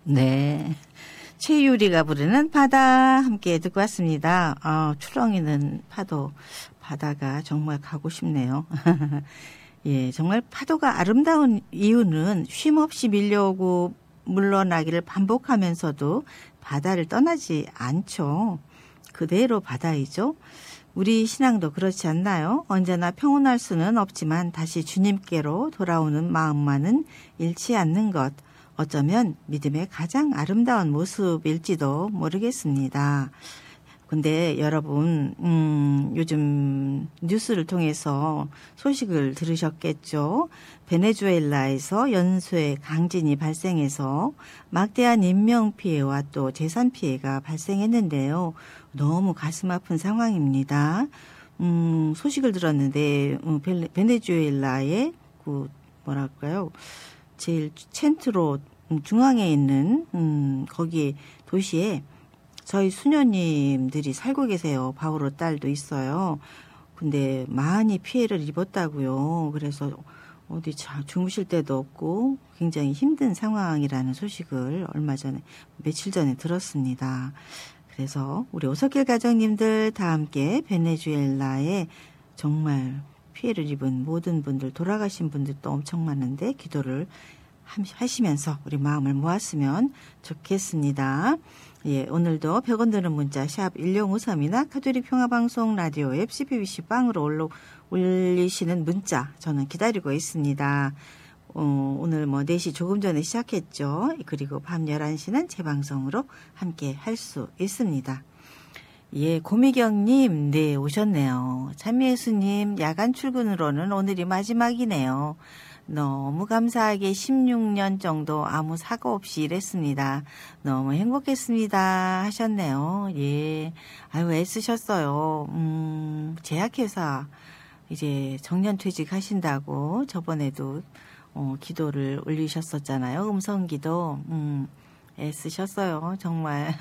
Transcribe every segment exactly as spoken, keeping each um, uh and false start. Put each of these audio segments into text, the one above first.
네. 최유리가 부르는 바다 함께 듣고 왔습니다. 아, 출렁이는 파도, 바다가 정말 가고 싶네요. 예, 정말 파도가 아름다운 이유는 쉼없이 밀려오고 물러나기를 반복하면서도 바다를 떠나지 않죠. 그대로 바다이죠. 우리 신앙도 그렇지 않나요? 언제나 평온할 수는 없지만 다시 주님께로 돌아오는 마음만은 잃지 않는 것. 어쩌면 믿음의 가장 아름다운 모습일지도 모르겠습니다. 근데 여러분, 음, 요즘 뉴스를 통해서 소식을 들으셨겠죠? 베네수엘라에서 연쇄 강진이 발생해서 막대한 인명피해와 또 재산피해가 발생했는데요. 너무 가슴 아픈 상황입니다. 음, 소식을 들었는데, 음, 베네수엘라의 그, 뭐랄까요? 제일 센트로 중앙에 있는 음, 거기 도시에 저희 수녀님들이 살고 계세요. 바오로 딸도 있어요. 근데 많이 피해를 입었다고요. 그래서 어디 자, 주무실 데도 없고 굉장히 힘든 상황이라는 소식을 얼마 전에 며칠 전에 들었습니다. 그래서 우리 오석길 가정님들 다 함께 베네수엘라에 정말 피해를 입은 모든 분들, 돌아가신 분들도 엄청 많은데 기도를 하시면서 우리 마음을 모았으면 좋겠습니다. 예, 오늘도 백 원 드는 문자 샵 일공오삼이나 카톨릭 평화방송 라디오 앱 씨비비씨 빵으로 올려, 올리시는 문자 저는 기다리고 있습니다. 어, 오늘 뭐 네 시 조금 전에 시작했죠. 그리고 밤 열한 시는 재방송으로 함께 할 수 있습니다. 예, 고미경님, 네, 오셨네요. 찬미예수님, 야간 출근으로는 오늘이 마지막이네요. 너무 감사하게 십육 년 정도 아무 사고 없이 일했습니다. 너무 행복했습니다. 하셨네요. 예, 아유, 애쓰셨어요. 음, 제약회사, 이제 정년퇴직 하신다고 저번에도, 어, 기도를 올리셨었잖아요. 음성기도, 음, 애쓰셨어요. 정말.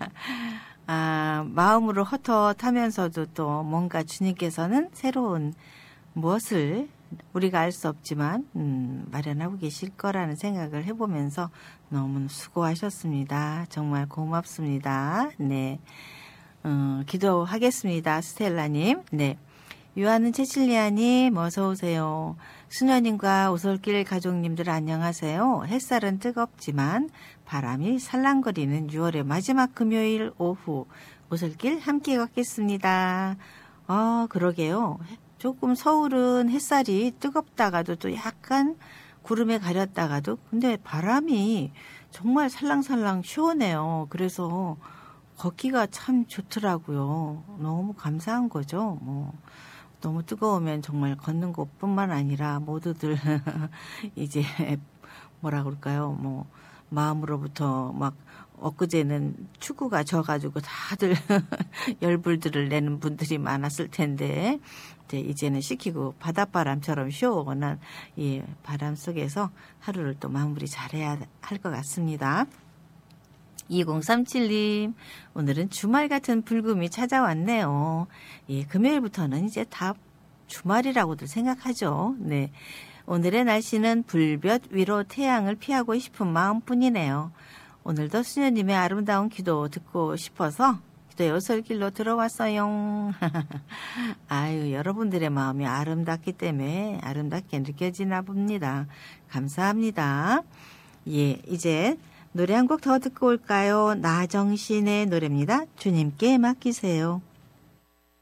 아, 마음으로 헛헛하면서도 또 뭔가 주님께서는 새로운 무엇을 우리가 알 수 없지만 음, 마련하고 계실 거라는 생각을 해보면서 너무 수고하셨습니다. 정말 고맙습니다. 네, 어, 기도하겠습니다. 스텔라님. 네, 유아는 채칠리아님 어서 오세요. 수녀님과 오솔길 가족님들 안녕하세요. 햇살은 뜨겁지만 바람이 살랑거리는 유월의 마지막 금요일 오후 오솔길 함께 걷겠습니다. 아, 그러게요. 조금 서울은 햇살이 뜨겁다가도 또 약간 구름에 가렸다가도 근데 바람이 정말 살랑살랑 시원해요. 그래서 걷기가 참 좋더라고요. 너무 감사한 거죠. 뭐 너무 뜨거우면 정말 걷는 것뿐만 아니라 모두들 이제 뭐라 그럴까요? 뭐 마음으로부터 막 엊그제는 축구가 져가지고 다들 열불들을 내는 분들이 많았을 텐데 이제 이제는 시키고 바닷바람처럼 시원한 이 바람 속에서 하루를 또 마무리 잘해야 할 것 같습니다. 이공삼칠님 오늘은 주말 같은 불금이 찾아왔네요. 예, 금요일부터는 이제 다 주말이라고들 생각하죠. 네, 오늘의 날씨는 불볕 위로 태양을 피하고 싶은 마음뿐이네요. 오늘도 수녀님의 아름다운 기도 듣고 싶어서 기도의 오솔길로 들어왔어요. 아유, 여러분들의 마음이 아름답기 때문에 아름답게 느껴지나 봅니다. 감사합니다. 예, 이제 노래 한 곡 더 듣고 올까요? 나정신의 노래입니다. 주님께 맡기세요.